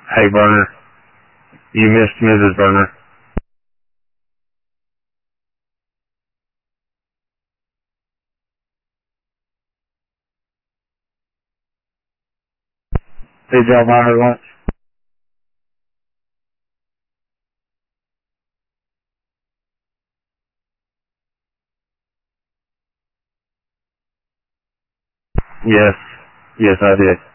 Hey, Burner. You missed Mrs. Burner. Did y'all buy her lunch? Yes. Yes, I did.